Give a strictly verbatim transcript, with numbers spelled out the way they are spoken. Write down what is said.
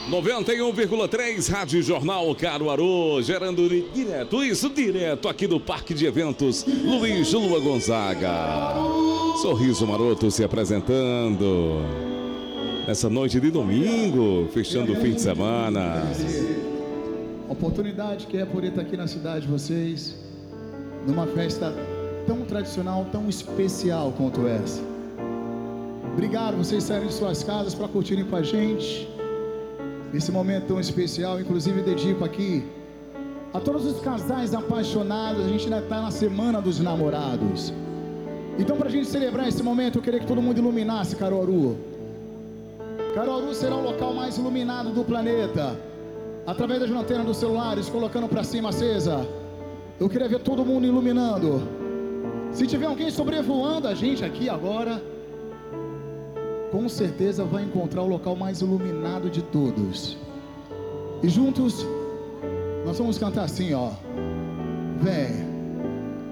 noventa e um vírgula três Rádio Jornal Caruaru, gerando direto, isso, direto aqui do Parque de Eventos Luiz Lua Gonzaga. Sorriso Maroto se apresentando nessa noite de domingo, fechando o fim de semana. A oportunidade que é poder estar aqui na cidade de vocês, numa festa tão tradicional, tão especial quanto essa. Obrigado, vocês saíram de suas casas para curtirem com a gente esse momento tão especial. Inclusive dedico aqui a todos os casais apaixonados. A gente ainda está na semana dos namorados. Então, para a gente celebrar esse momento, eu queria que todo mundo iluminasse Caruaru. Caruaru será o local mais iluminado do planeta, através das lanternas dos celulares, colocando para cima acesa. Eu queria ver todo mundo iluminando. Se tiver alguém sobrevoando a gente aqui agora, com certeza vai encontrar o local mais iluminado de todos. E juntos nós vamos cantar assim, ó. Vem.